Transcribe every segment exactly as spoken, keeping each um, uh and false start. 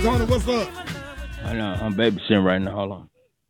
Tony, what's up? I know. I'm babysitting right now. Hold on.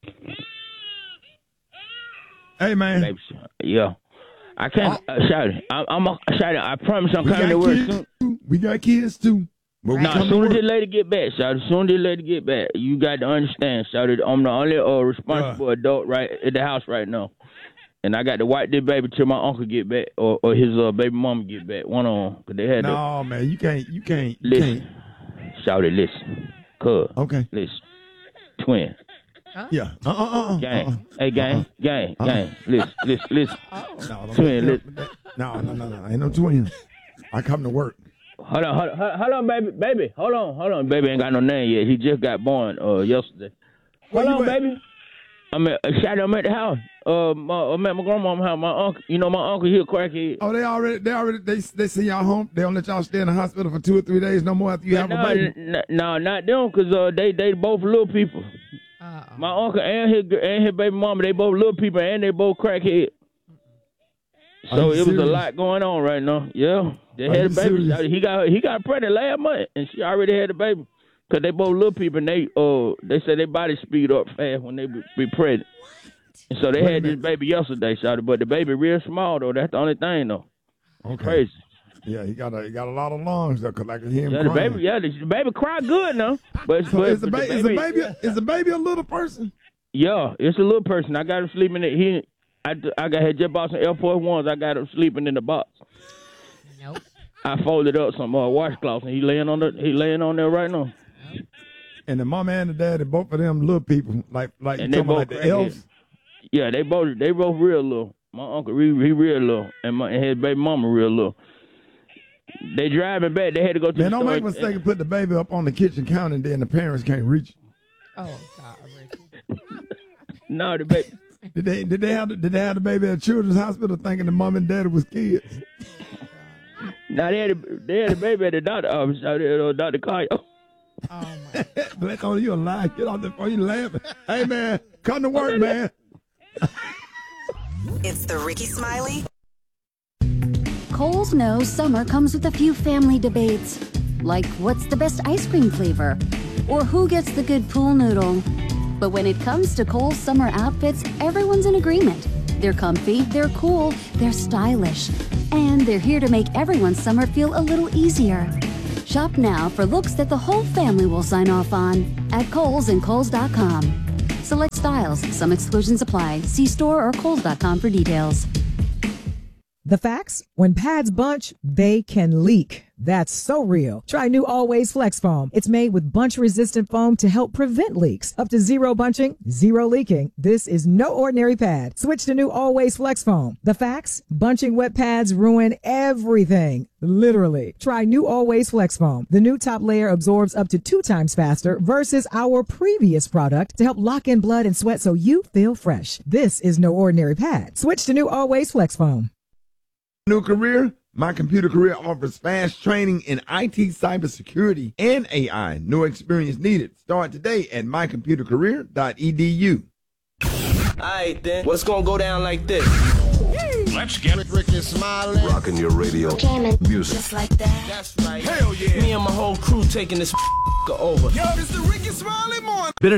Hey, man. Babysitting. Yeah. I can't. Oh. Uh, shout it. I'm, I'm a, shout it. I promise I'm We coming to got work kids soon. too. We got kids too. But we No, come as to soon as work. this lady get back, shout it. As soon as this lady get back, you got to understand, shout it. I'm the only uh, responsible adult right at the house right now. And I got to wipe this baby till my uncle get back or, or his uh, baby mama get back. One on. Cause they had No, to, man, you can't. You can't. You listen. can't. Shout it, listen. Cuz. Okay. Listen. Twin. Huh? Yeah. Uh. Uh. Uh. Gang. Uh-uh. Hey, gang. Uh-uh. Gang. Uh-uh. Gang. Listen. Listen. Listen. No, no, Twin, no, listen. no, no, no, no. Ain't no twins. I come to work. Hold on, hold on, hold on, baby, baby. Hold on, hold on, baby. Ain't got no name yet. He just got born uh yesterday. Where Hold you on, at? baby. I'm at, uh, Shotty, I'm at the house. Uh, my, I'm at my grandma's house. My uncle, you know, my uncle, he a crackhead. Oh, they already, they already, they they send y'all home. They don't let y'all stay in the hospital for two or three days no more after you have no, a baby. n- n- no, not them, cause uh, they they both little people. Uh-oh. My uncle and his and his baby mama, they both little people, and they both crackhead. Are So you it was a serious? lot going on right now. Yeah, they Are had you a baby. serious? He got he got pregnant last month, and she already had a baby. Cause they both little people, and they uh they said their body speed up fast when they be, be pregnant. And so they Wait a had this minute. baby yesterday, shawty, but the baby real small though. That's the only thing though. Okay. Crazy. Yeah, he got a he got a lot of lungs though, cause I can hear him Yeah, the crying. baby, yeah, the, the baby cry good now. But, So but, is the, but ba- the is the baby is the baby a little person? Yeah, it's a little person. I got him sleeping in he I, I got had just bought some Air Force Ones. I got him sleeping in the box. Nope. I folded up some uh, washcloths and he laying on the he laying on there right now. And the mama and the daddy, both of them little people, like like you And they talking about both like the elves. crackheads. Yeah, they both they both real little. My uncle he, he real little, and my and his baby mama real little. They driving back. They had to go to Man, the don't store. make a mistake and put the baby up on the kitchen counter, and then the parents can't reach it. Oh, God, Ricky. No, the baby. Did they did they have the, did they have the baby at Children's Hospital thinking the mom and daddy was kids? No, they had the, they had the baby at the doctor office. Out there, uh, Doctor Kyle. Oh, my. Black on you a lie. Get off the phone. You laughing? Hey man, come to work, man. It's the Ricky Smiley. Kohl's knows summer comes with a few family debates, like what's the best ice cream flavor, or who gets the good pool noodle. But when it comes to Kohl's summer outfits, everyone's in agreement. They're comfy, they're cool, they're stylish, and they're here to make everyone's summer feel a little easier. Shop now for looks that the whole family will sign off on at Kohl's and Kohl's dot com. Select styles, some exclusions apply. See store or Kohl's dot com for details. The facts? When pads bunch, they can leak. That's so real. Try new Always Flex Foam. It's made with bunch-resistant foam to help prevent leaks. Up to zero bunching, zero leaking. This is no ordinary pad. Switch to new Always Flex Foam. The facts? Bunching wet pads ruin everything. Literally. Try new Always Flex Foam. The new top layer absorbs up to two times faster versus our previous product to help lock in blood and sweat so you feel fresh. This is no ordinary pad. Switch to new Always Flex Foam. New career? My Computer Career offers fast training in I T, cybersecurity, and A I. No experience needed. Start today at my computer career dot e d u. Alright then, what's gonna go down like this? Let's get Ricky Smiley. rocking your radio. Music. Just like that. That's right. Hell yeah. Me and my whole crew taking this over. Yo, this is the Ricky Smiley morning.